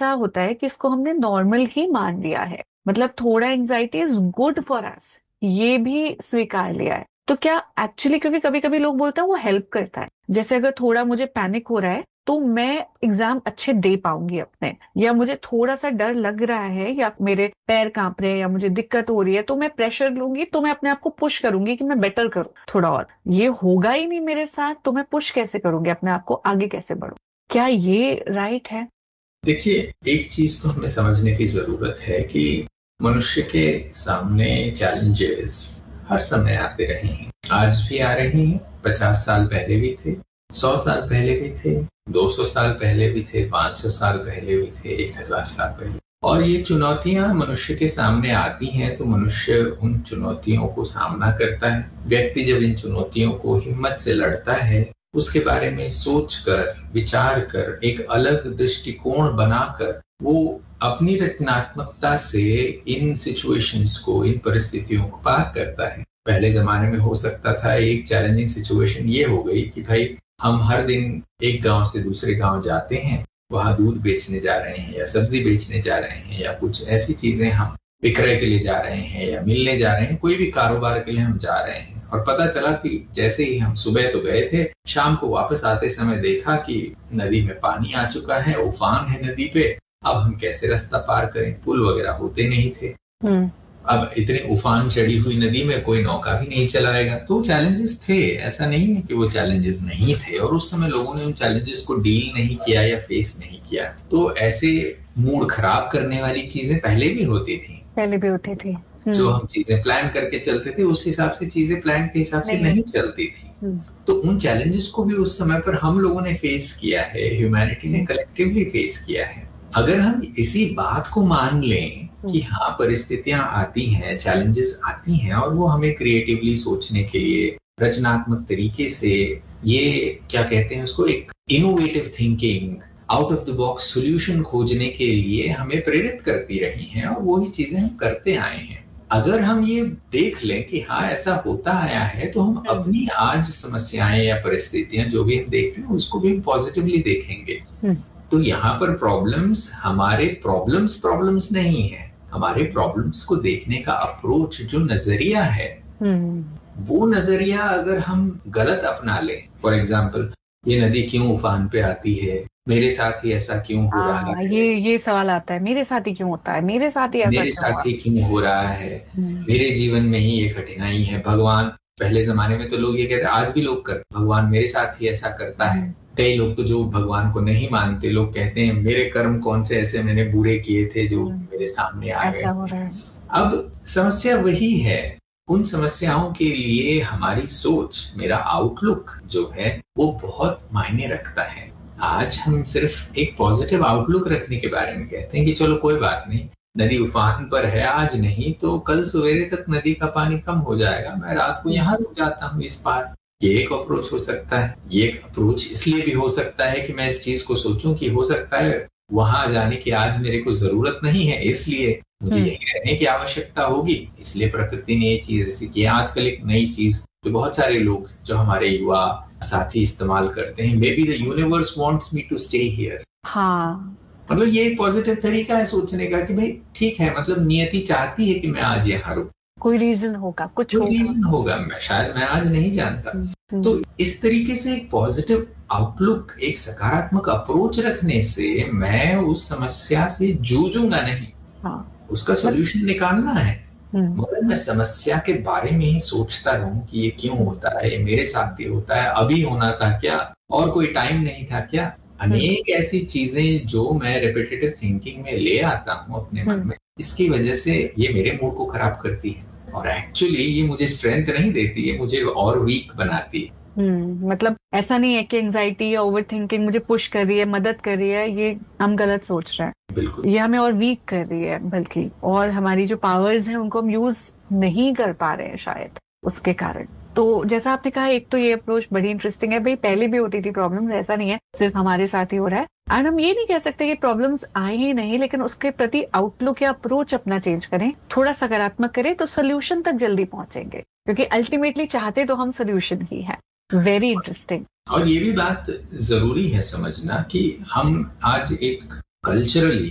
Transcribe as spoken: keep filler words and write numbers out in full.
ऐसा होता है कि इसको हमने नॉर्मल ही मान लिया है, मतलब थोड़ा anxiety is good for us, ये भी स्वीकार लिया है। तो क्या एक्चुअली, क्योंकि कभी कभी लोग बोलते हैं वो हेल्प करता है, जैसे अगर थोड़ा मुझे पैनिक हो रहा है तो मैं एग्जाम अच्छे दे पाऊंगी अपने, या मुझे थोड़ा सा डर लग रहा है या मेरे पैर कांप रहे हैं या मुझे दिक्कत हो रही है, तो मैं प्रेशर लूंगी, तो मैं अपने आप को पुश करूंगी कि मैं बेटर करूं थोड़ा और। ये होगा ही नहीं मेरे साथ तो मैं पुश कैसे करूंगी अपने आप को, आगे कैसे बढ़ूं? क्या ये राइट है? देखिए, एक चीज तो हमें समझने की जरूरत है कि मनुष्य के सामने चैलेंजेस हर समय आते रहे हैं, आज भी आ रहे हैं। पचास साल पहले भी थे, सौ साल पहले भी थे, दो सौ साल पहले भी थे, पांच सौ साल पहले भी थे, एक हजार साल पहले। और ये चुनौतियां मनुष्य के सामने आती हैं तो मनुष्य उन चुनौतियों को सामना करता है। व्यक्ति जब इन चुनौतियों को हिम्मत से लड़ता है, उसके बारे में सोचकर, विचार कर, एक अलग दृष्टिकोण बनाकर वो अपनी रचनात्मकता से इन सिचुएशंस को, इन परिस्थितियों को पार करता है। पहले जमाने में हो सकता था एक चैलेंजिंग सिचुएशन ये हो गई कि भाई हम हर दिन एक गांव से दूसरे गांव जाते हैं, वहां दूध बेचने जा रहे हैं या सब्जी बेचने जा रहे हैं या कुछ ऐसी चीजें हम विक्रय के लिए जा रहे हैं या मिलने जा रहे हैं, कोई भी कारोबार के लिए हम जा रहे हैं। और पता चला कि जैसे ही हम सुबह तो गए थे, शाम को वापस आते समय देखा कि नदी में पानी आ चुका है, उफान है नदी पे। अब हम कैसे रास्ता पार करें? पुल वगैरह होते नहीं थे। अब इतने उफान चढ़ी हुई नदी में कोई नौका भी नहीं चलाएगा। तो चैलेंजेस थे, ऐसा नहीं है कि वो चैलेंजेस नहीं थे, और उस समय लोगों ने उन चैलेंजेस को डील नहीं किया या फेस नहीं किया। तो ऐसे मूड खराब करने वाली चीजें पहले भी होती थी, पहले भी होती थी। जो हम चीजें प्लान करके चलते थे उस हिसाब से चीजें प्लान के हिसाब से नहीं चलती थी। तो उन चैलेंजेस को भी उस समय पर हम लोगों ने फेस किया है, ह्यूमैनिटी ने कलेक्टिवली फेस किया है। अगर हम इसी बात को मान लें कि हाँ, परिस्थितियां आती हैं, चैलेंजेस आती हैं, और वो हमें क्रिएटिवली सोचने के लिए, रचनात्मक तरीके से, ये क्या कहते हैं उसको, एक innovative thinking, out of the box solution खोजने के लिए हमें प्रेरित करती रही हैं, और वही चीजें हम करते आए हैं। अगर हम ये देख लें कि हाँ ऐसा होता आया है, तो हम अपनी आज समस्याएं या परिस्थितियां जो भी हम देख रहे हैं उसको भी पॉजिटिवली देखेंगे। तो यहाँ पर प्रॉब्लम्स हमारे प्रॉब्लम्स प्रॉब्लम्स नहीं है, हमारे प्रॉब्लम्स को देखने का अप्रोच, जो नजरिया है, वो नजरिया अगर हम गलत अपना लें, फॉर एग्जाम्पल ये नदी क्यों उफान पे आती है, मेरे साथ ही ऐसा क्यों हो रहा है, ये ये सवाल आता है, मेरे साथ ही क्यों होता है, मेरे साथ ही ऐसा मेरे साथ ही क्यों हो रहा है, मेरे जीवन में ही ये कठिनाई है, भगवान, पहले जमाने में तो लोग ये कहते, आज भी लोग करते, भगवान मेरे साथ ही ऐसा करता है। कई लोग तो जो भगवान को नहीं मानते, लोग कहते हैं मेरे कर्म कौन से ऐसे मैंने बुरे किए थे जो मेरे सामने आ गए। अब समस्या वही है, उन समस्याओं के लिए हमारी सोच, मेरा आउटलुक जो है वो बहुत मायने रखता है। आज हम सिर्फ एक पॉजिटिव आउटलुक रखने के बारे में कहते हैं कि चलो कोई बात नहीं, नदी उफान पर है, आज नहीं तो कल सवेरे तक नदी का पानी कम हो जाएगा, मैं रात को यहाँ रुक जाता हूँ इस पार। ये एक अप्रोच हो सकता है। ये एक अप्रोच इसलिए भी हो सकता है कि मैं इस चीज को सोचूं कि हो सकता है वहां जाने की आज मेरे को जरूरत नहीं है, इसलिए मुझे यही रहने की आवश्यकता होगी, इसलिए प्रकृति ने ये चीज ऐसी की। आजकल एक नई चीज जो बहुत सारे लोग, जो हमारे युवा साथी इस्तेमाल करते हैं, may be the universe wants me to stay here. हाँ, मतलब ये एक पॉजिटिव तरीका है सोचने का कि भाई ठीक है, मतलब नियति चाहती है कि मैं आज यहाँ रुकूं, कोई रीजन होगा, कुछ कोई रीजन होगा, मैं शायद मैं आज नहीं जानता। तो इस तरीके से एक पॉजिटिव आउटलुक, एक सकारात्मक अप्रोच रखने से मैं उस समस्या से जूझूंगा नहीं। हाँ, उसका सॉल्यूशन निकालना है, मगर मैं समस्या के बारे में ही सोचता रहूं कि ये क्यों होता है, ये मेरे साथ ही होता है, अभी होना था क्या, और कोई टाइम नहीं था क्या। अनेक ऐसी चीजें जो मैं रिपीटेटिव थिंकिंग में ले आता हूँ अपने मन में, इसकी वजह से ये मेरे मूड को खराब करती है, और एक्चुअली ये मुझे स्ट्रेंथ नहीं देती है, मुझे और वीक बनाती है। हम्म मतलब ऐसा नहीं है कि एंजाइटी या ओवर थिंकिंग मुझे पुश कर रही है, मदद कर रही है, ये हम गलत सोच रहे हैं। बिल्कुल, ये हमें और वीक कर रही है, बल्कि और हमारी जो पावर्स हैं उनको हम यूज नहीं कर पा रहे हैं शायद उसके कारण। तो जैसा आपने कहा, एक तो ये अप्रोच बड़ी इंटरेस्टिंग है, भाई पहले भी होती थी प्रॉब्लम्स, ऐसा नहीं है सिर्फ हमारे साथ ही हो रहा है। एंड हम ये नहीं कह सकते कि प्रॉब्लम्स आए ही नहीं, लेकिन उसके प्रति आउटलुक या अप्रोच अपना चेंज करें, थोड़ा सकारात्मक करें, तो सोल्यूशन तक जल्दी पहुंचेंगे, क्योंकि अल्टीमेटली चाहते तो हम सोल्यूशन ही है। Very interesting. और ये भी बात जरूरी है समझना कि हम आज एक कल्चरली